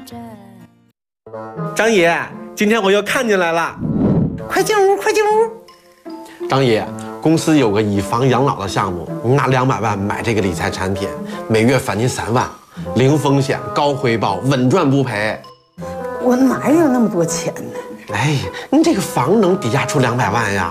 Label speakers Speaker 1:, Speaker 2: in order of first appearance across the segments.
Speaker 1: 张爷，今天我又看进来了，
Speaker 2: 快进屋，快进屋。
Speaker 1: 张爷，公司有个以房养老的项目，您拿200万买这个理财产品，每月返您3万，零风险、高回报、稳赚不赔。
Speaker 2: 我哪有那么多钱呢？
Speaker 1: 哎，您这个房能抵押出200万呀？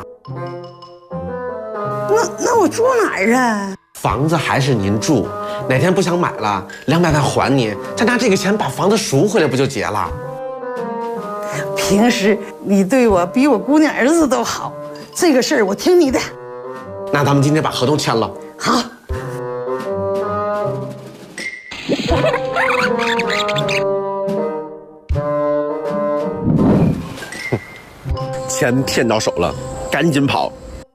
Speaker 2: 那我住哪儿啊？
Speaker 1: 房子还是您住，哪天不想买了，200万还你，再拿这个钱把房子赎回来，不就结了？
Speaker 2: 平时你对我比我姑娘儿子都好，这个事儿我听你的。
Speaker 1: 那咱们今天把合同签了。
Speaker 2: 好。
Speaker 1: 钱骗到手了，赶紧跑！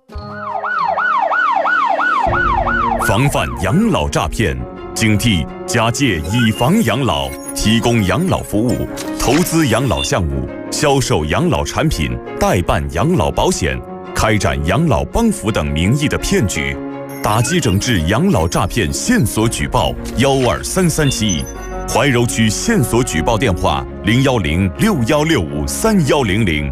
Speaker 3: 防范养老诈骗，警惕假借以房养老、提供养老服务、投资养老项目、销售养老产品、代办养老保险、开展养老帮扶等名义的骗局，打击整治养老诈骗线索举报12337，怀柔区线索举报电话01061653100。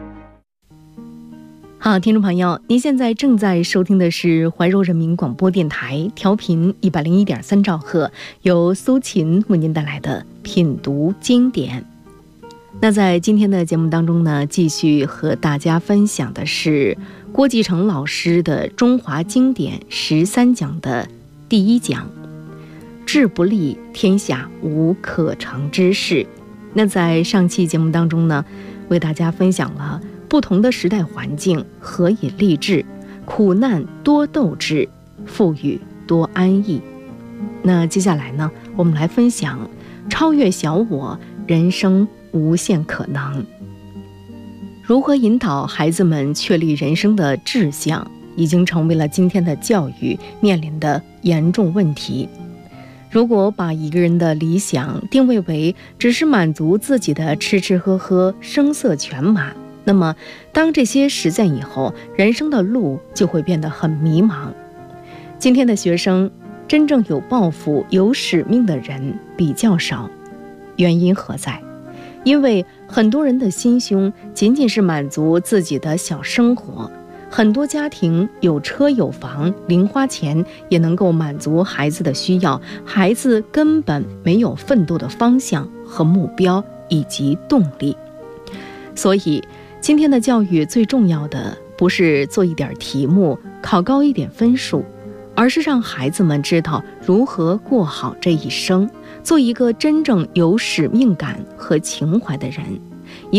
Speaker 4: 好，听众朋友，您现在正在收听的是怀柔人民广播电台，调频101.3兆赫，由苏秦为您带来的品读经典。那在今天的节目当中呢，继续和大家分享的是郭继成老师的中华经典13讲的第1讲，志不立，天下无可成之事。那在上期节目当中呢，为大家分享了不同的时代环境何以立志，苦难多斗志，富裕多安逸。那接下来呢，我们来分享超越小我，人生无限可能。如何引导孩子们确立人生的志向，已经成为了今天的教育面临的严重问题。如果把一个人的理想定位为只是满足自己的吃吃喝喝、声色犬马，那么当这些实现以后，人生的路就会变得很迷茫。今天的学生真正有抱负、有使命的人比较少，原因何在？因为很多人的心胸仅仅是满足自己的小生活，很多家庭有车有房，零花钱也能够满足孩子的需要，孩子根本没有奋斗的方向和目标以及动力。所以今天的教育最重要的不是做一点题目，考高一点分数，而是让孩子们知道如何过好这一生，做一个真正有使命感和情怀的人。